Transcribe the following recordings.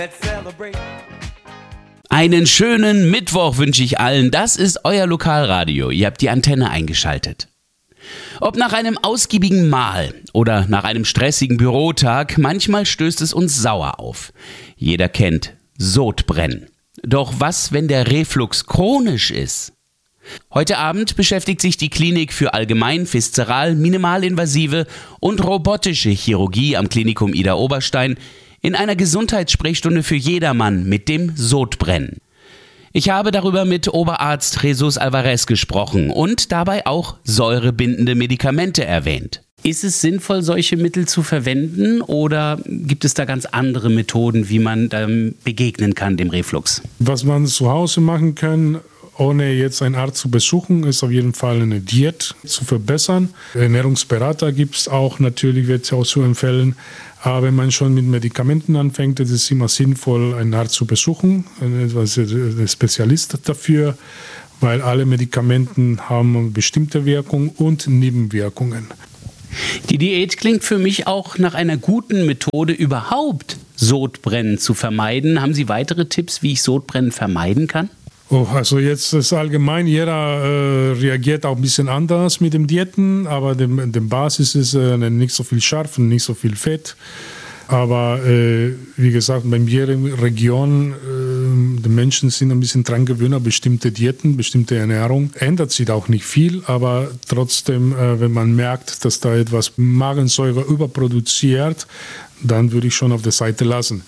Einen schönen Mittwoch wünsche ich allen. Das ist euer Lokalradio. Ihr habt die Antenne eingeschaltet. Ob nach einem ausgiebigen Mahl oder nach einem stressigen Bürotag, manchmal stößt es uns sauer auf. Jeder kennt Sodbrennen. Doch was, wenn der Reflux chronisch ist? Heute Abend beschäftigt sich die Klinik für allgemein, viszeral, minimalinvasive und robotische Chirurgie am Klinikum Idar-Oberstein in einer Gesundheitssprechstunde für jedermann mit dem Sodbrennen. Ich habe darüber mit Oberarzt Jesus Alvarez gesprochen und dabei auch säurebindende Medikamente erwähnt. Ist es sinnvoll, solche Mittel zu verwenden oder gibt es da ganz andere Methoden, wie man begegnen kann dem Reflux? Was man zu Hause machen kann, ohne jetzt einen Arzt zu besuchen, ist auf jeden Fall eine Diät zu verbessern. Ernährungsberater gibt es auch, natürlich wird es auch zu empfehlen. Aber wenn man schon mit Medikamenten anfängt, ist es immer sinnvoll, einen Arzt zu besuchen, einen Spezialist dafür, weil alle Medikamente haben eine bestimmte Wirkung und Nebenwirkungen. Die Diät klingt für mich auch nach einer guten Methode, überhaupt Sodbrennen zu vermeiden. Haben Sie weitere Tipps, wie ich Sodbrennen vermeiden kann? Also jetzt ist allgemein, jeder reagiert auch ein bisschen anders mit dem Diäten, aber die Basis ist nicht so viel scharf und nicht so viel Fett. Aber wie gesagt, bei jeder Region, die Menschen sind ein bisschen dran gewöhnt an bestimmte Diäten, bestimmte Ernährung. Ändert sich auch nicht viel, aber trotzdem, wenn man merkt, dass da etwas Magensäure überproduziert, dann würde ich schon auf der Seite lassen.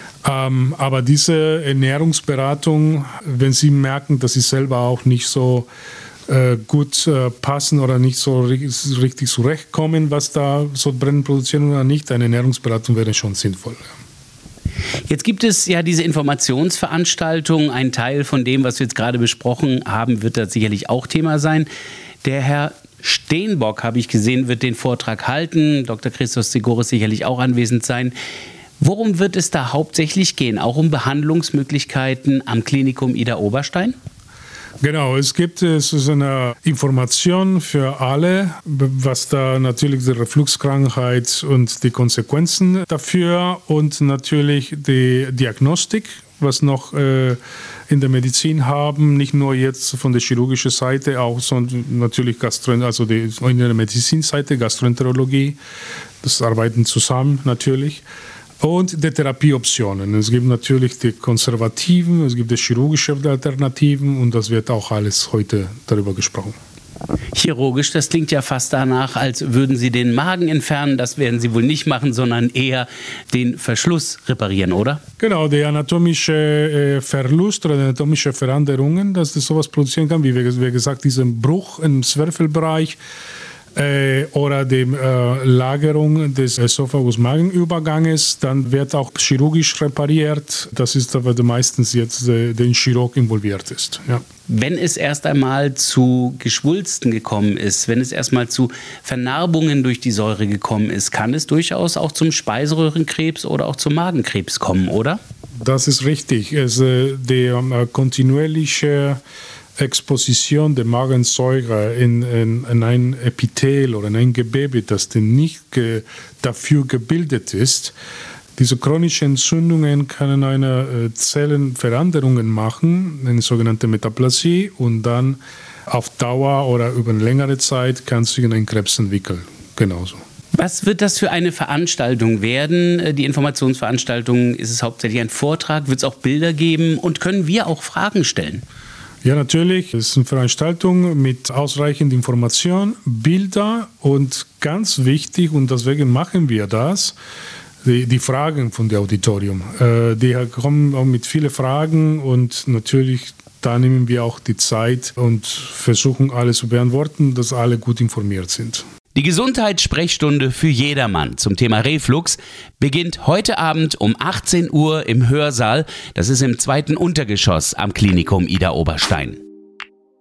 Aber diese Ernährungsberatung, wenn Sie merken, dass Sie selber auch nicht so gut passen oder nicht so richtig zurechtkommen, was da Sodbrennen produzieren oder nicht, eine Ernährungsberatung wäre schon sinnvoll. Jetzt gibt es ja diese Informationsveranstaltung. Ein Teil von dem, was wir jetzt gerade besprochen haben, wird da sicherlich auch Thema sein. Der Herr Steenbock, habe ich gesehen, wird den Vortrag halten. Dr. Christos Sigoris sicherlich auch anwesend sein. Worum wird es da hauptsächlich gehen? Auch um Behandlungsmöglichkeiten am Klinikum Idar-Oberstein? Genau, es gibt eine Information für alle, was da natürlich die Refluxkrankheit und die Konsequenzen dafür und natürlich die Diagnostik, was noch in der Medizin haben, nicht nur jetzt von der chirurgischen Seite, auch sondern natürlich in der Medizinseite, Gastroenterologie, das arbeiten zusammen natürlich. Und die Therapieoptionen. Es gibt natürlich die konservativen, es gibt die chirurgische Alternativen und das wird auch alles heute darüber gesprochen. Chirurgisch, das klingt ja fast danach, als würden Sie den Magen entfernen. Das werden Sie wohl nicht machen, sondern eher den Verschluss reparieren, oder? Genau, der anatomische Verlust oder die anatomischen Veränderungen, dass das sowas produzieren kann, wie gesagt, diesen Bruch im Zwerchfellbereich. Oder die Lagerung des Esophagus-Magenüberganges, dann wird auch chirurgisch repariert. Das ist aber meistens jetzt der Chirurg involviert ist. Ja. Wenn es erst einmal zu Geschwulsten gekommen ist, wenn es erstmal zu Vernarbungen durch die Säure gekommen ist, kann es durchaus auch zum Speiseröhrenkrebs oder auch zum Magenkrebs kommen, oder? Das ist richtig. Die kontinuierliche Exposition der Magensäure in ein Epithel oder in ein Gewebe, das nicht dafür gebildet ist. Diese chronischen Entzündungen können eine Zellenveränderungen machen, eine sogenannte Metaplasie, und dann auf Dauer oder über eine längere Zeit kann sich ein Krebs entwickeln. Genauso. Was wird das für eine Veranstaltung werden? Die Informationsveranstaltung, ist es hauptsächlich ein Vortrag? Wird es auch Bilder geben? Und können wir auch Fragen stellen? Ja, natürlich. Es ist eine Veranstaltung mit ausreichend Information, Bilder und ganz wichtig, und deswegen machen wir das, die Fragen von dem Auditorium. Die kommen auch mit vielen Fragen und natürlich da nehmen wir auch die Zeit und versuchen alles zu beantworten, dass alle gut informiert sind. Die Gesundheitssprechstunde für jedermann zum Thema Reflux beginnt heute Abend um 18 Uhr im Hörsaal. Das ist im 2. Untergeschoss am Klinikum Idar-Oberstein.